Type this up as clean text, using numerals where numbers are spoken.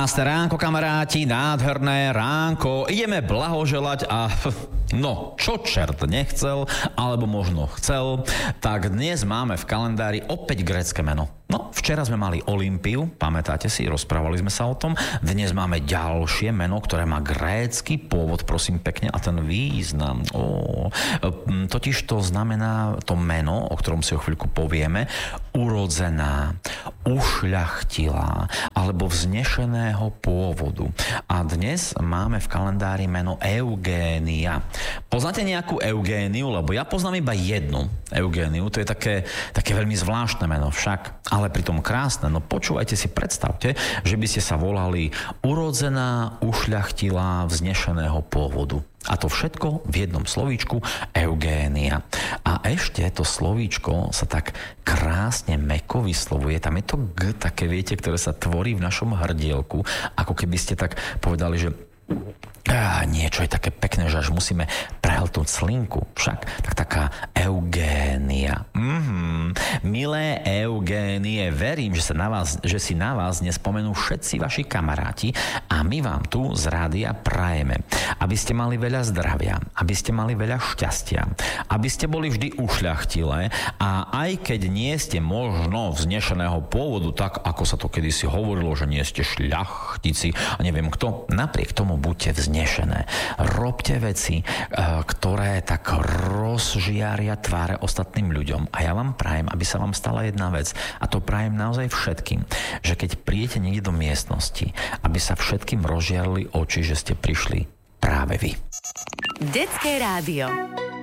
Krásne ránko, kamaráti, nádherné ránko. Ideme blahoželať a no, čo čert nechcel, alebo možno chcel, tak dnes máme v kalendári opäť grécke meno. No, včera sme mali Olympiu, pamätáte si, rozprávali sme sa o tom. Dnes máme ďalšie meno, ktoré má grécky pôvod, prosím pekne, a ten význam. Totiž to znamená to meno, o ktorom si o chvíľku povieme, urodzená, ušľachtilá, alebo vznešeného pôvodu. A dnes máme v kalendári meno Eugénia. Poznáte nejakú Eugéniu? Lebo ja poznám iba jednu Eugéniu, to je také veľmi zvláštne meno však, ale pritom krásne. No počúvajte si, predstavte, že by ste sa volali urodzená, ušľachtilá, vznešeného pôvodu. A to všetko v jednom slovíčku Eugénia. A ešte to slovíčko sa tak krásne mäkko vyslovuje. Tam je to G, také viete, ktoré sa tvorí v našom hrdielku. Ako keby ste tak povedali, že niečo je také pekné, že až musíme prehltnúť slinku. Však tak taká Eugénia. Milé Eugénie, verím, že si na vás dnes spomenú všetci vaši kamaráti a my vám tu z rádia prajeme, aby ste mali veľa zdravia, aby ste mali veľa šťastia, aby ste boli vždy ušľachtilé a aj keď nie ste možno vznešeného pôvodu, tak ako sa to kedysi hovorilo, že nie ste šľachtici a neviem kto, napriek tomu buďte vznešené. Robte veci, ktoré tak rozžiaria tváre ostatným ľuďom. A ja vám prajem, aby sa vám stala jedna vec. A to prajem naozaj všetkým. Že keď prídete niekde do miestnosti, aby sa všetkým rozžiarili oči, že ste prišli práve vy. Detské rádio.